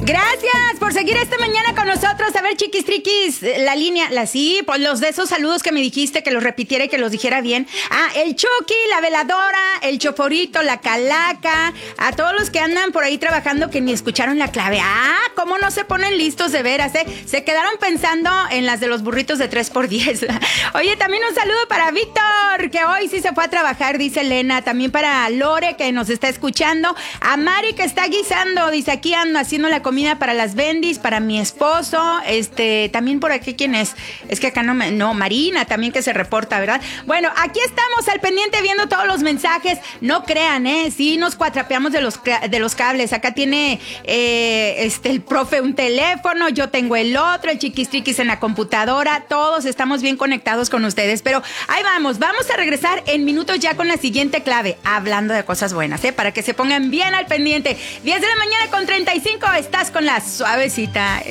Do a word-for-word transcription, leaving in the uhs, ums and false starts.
Gracias por seguir esta mañana con nosotros. A ver, chiquis, triquis, la línea, la sí, pues los de esos saludos que me dijiste, que los repitiera y que los dijera bien. Ah, el Chucky, la veladora, el choforito, la calaca, a todos los que andan por ahí trabajando que ni escucharon la clave. Ah, cómo no se ponen listos de veras, ¿eh? Se quedaron pensando en las de los burritos de tres por diez. Oye, también un saludo para Víctor, que hoy sí se fue a trabajar, dice Elena. También para Lore, que nos está escuchando. A Mari, que está guisando, dice, aquí ando haciendo la comida para las bendis, para mi esposo. Este, también por aquí, ¿quién es? Es que acá no me... No, Marina también, que se reporta, ¿verdad? Bueno, aquí estamos al pendiente viendo todos los mensajes. No crean, ¿eh? Sí nos cuatrapeamos de los, de los cables. Acá tiene eh, este, el profe un teléfono, yo tengo el otro, el chiquistriquis en la computadora. Todos estamos bien conectados con ustedes. Pero ahí vamos, vamos a regresar en minutos ya con la siguiente clave, hablando de cosas buenas, ¿eh? Para que se pongan bien al pendiente. diez de la mañana con treinta y cinco, estás con la suavecita.